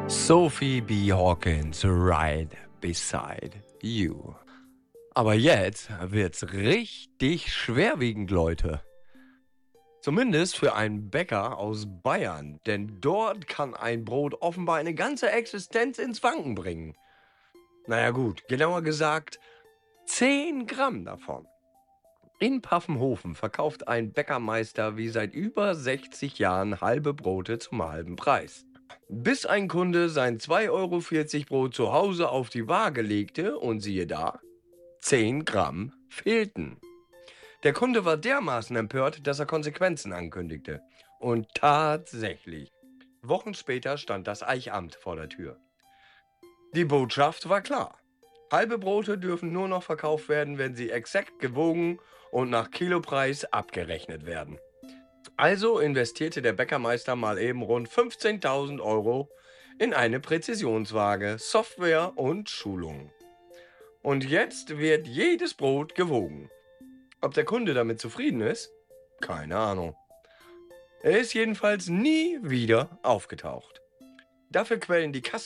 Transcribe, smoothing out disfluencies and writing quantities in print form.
Sophie B. Hawkins, Right Beside You. Aber jetzt wird's richtig schwerwiegend, Leute. Zumindest für einen Bäcker aus Bayern, denn dort kann ein Brot offenbar eine ganze Existenz ins Wanken bringen. Naja gut, genauer gesagt 10 Gramm davon. In Paffenhofen verkauft ein Bäckermeister wie seit über 60 Jahren halbe Brote zum halben Preis. Bis ein Kunde sein 2,40 € Brot zu Hause auf die Waage legte und siehe da, 10 Gramm fehlten. Der Kunde war dermaßen empört, dass er Konsequenzen ankündigte. Und tatsächlich, Wochen später stand das Eichamt vor der Tür. Die Botschaft war klar. Halbe Brote dürfen nur noch verkauft werden, wenn sie exakt gewogen und nach Kilopreis abgerechnet werden. Also investierte der Bäckermeister mal eben rund 15.000 € in eine Präzisionswaage, Software und Schulung. Und jetzt wird jedes Brot gewogen. Ob der Kunde damit zufrieden ist? Keine Ahnung. Er ist jedenfalls nie wieder aufgetaucht. Dafür quellen die